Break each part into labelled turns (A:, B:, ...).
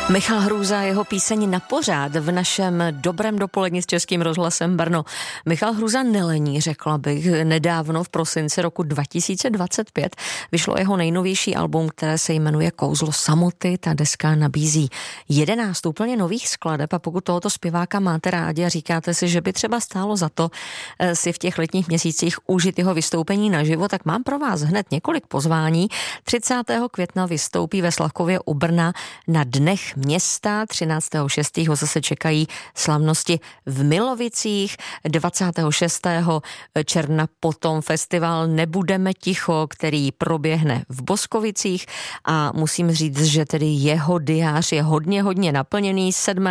A: Michal Hrůza, jeho píseň Na pořád v našem dobrém dopoledni s Českým rozhlasem Brno. Michal Hrůza nelení, řekla bych. Nedávno v prosinci roku 2025 vyšlo jeho nejnovější album, které se jmenuje Kouzlo samoty. Ta deska nabízí 11 úplně nových skladeb a pokud tohoto zpěváka máte rádi a říkáte si, že by třeba stálo za to si v těch letních měsících užít jeho vystoupení naživo, tak mám pro vás hned několik pozvání. 30. května vystoupí ve Slachově u Brna na Dnech města, 13.6. ho zase čekají slavnosti v Milovicích, 26. června potom festival Nebudeme ticho, který proběhne v Boskovicích a musím říct, že tedy jeho diář je hodně naplněný. 7.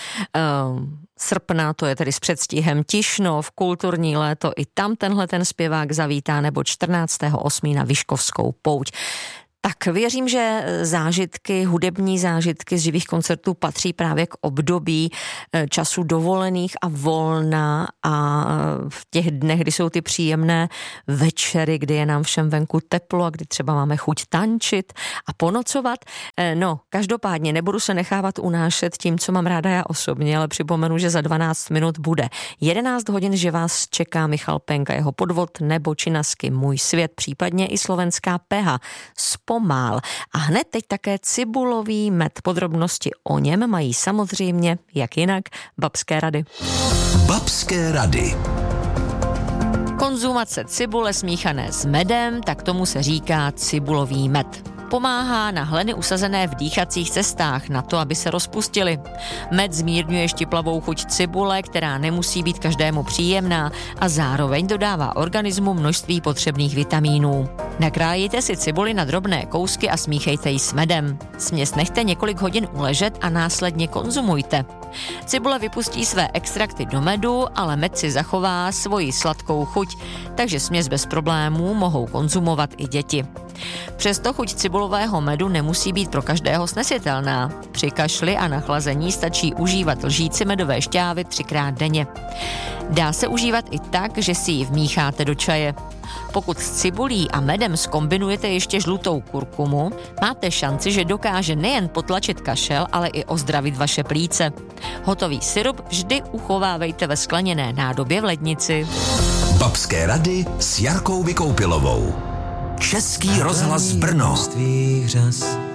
A: srpna, to je tedy s předstihem Tišnov, kulturní léto, i tam tenhle ten zpěvák zavítá, nebo 14.8. na Vyškovskou pouť. Tak věřím, že hudební zážitky z živých koncertů patří právě k období času dovolených a volna a v těch dnech, kdy jsou ty příjemné večery, kdy je nám všem venku teplo a kdy třeba máme chuť tančit a ponocovat. No, každopádně nebudu se nechávat unášet tím, co mám ráda já osobně, ale připomenu, že za 12 minut bude 11 hodin, že vás čeká Michal Penk a jeho Podvod nebo Činasky, Můj svět, případně i slovenská Peha. Pomál. A hned teď také cibulový med. Podrobnosti o něm mají samozřejmě, jak jinak, Babské rady.
B: Babské rady.
A: Konzumace cibule smíchané s medem, tak tomu se říká cibulový med. Pomáhá na hleny usazené v dýchacích cestách na to, aby se rozpustily. Med zmírňuje štiplavou chuť cibule, která nemusí být každému příjemná a zároveň dodává organismu množství potřebných vitamínů. Nakrájejte si cibuli na drobné kousky a smíchejte ji s medem. Směs nechte několik hodin uležet a následně konzumujte. Cibule vypustí své extrakty do medu, ale med si zachová svoji sladkou chuť, takže směs bez problémů mohou konzumovat i děti. Přesto chuť cibulového medu nemusí být pro každého snesitelná. Při kašli a nachlazení stačí užívat lžíci medové šťávy 3krát denně. Dá se užívat i tak, že si ji vmícháte do čaje. Pokud s cibulí a medem zkombinujete ještě žlutou kurkumu, máte šanci, že dokáže nejen potlačit kašel, ale i ozdravit vaše plíce. Hotový sirup vždy uchovávejte ve skleněné nádobě v lednici.
B: Babské rady s Jarkou Vykoupilovou. Český rozhlas Brno.